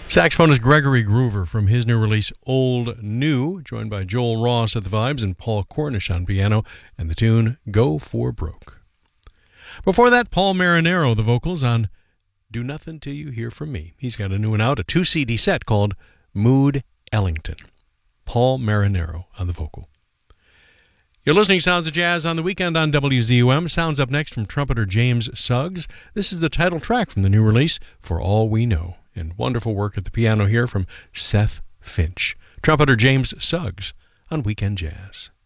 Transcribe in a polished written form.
Saxophonist Gregory Groover from his new release Old New, joined by Joel Ross at the vibes and Paul Cornish on piano, and the tune Go For Broke. Before that, Paul Marinaro, the vocals on Do Nothing Till You Hear From Me. He's got a new one out, a 2-CD set called Mood Ellington. Paul Marinaro on the vocal. You're listening to Sounds of Jazz on the Weekend on WZUM. Sounds up next from trumpeter James Suggs. This is the title track from the new release, For All We Know. And wonderful work at the piano here from Seth Finch. Trumpeter James Suggs on Weekend Jazz.